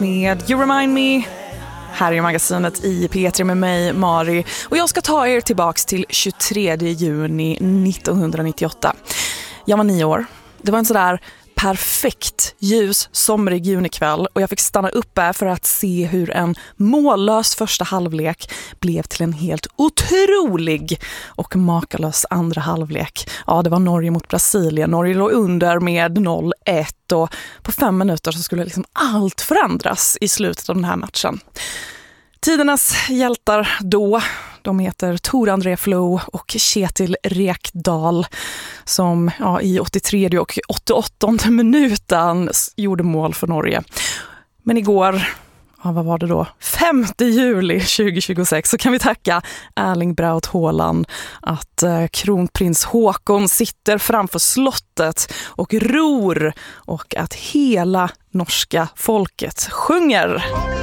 med You Remind Me. Här är magasinet i P3 med mig, Mari. Och jag ska ta er tillbaks till 23 juni 1998. Jag var 9 år. Det var en sådär perfekt ljus somrig junikväll och jag fick stanna uppe för att se hur en mållös första halvlek blev till en helt otrolig och makalös andra halvlek. Ja, det var Norge mot Brasilien. Norge låg under med 0-1 och på 5 minuter så skulle liksom allt förändras i slutet av den här matchen. Tidernas hjältar då, de heter Tor André Flo och Kjetil Rekdal som i 83 och 88 minuten gjorde mål för Norge. Men igår, vad var det då? 5 juli 2026 så kan vi tacka Erling Braut Haaland att kronprins Håkon sitter framför slottet och ror och att hela norska folket sjunger.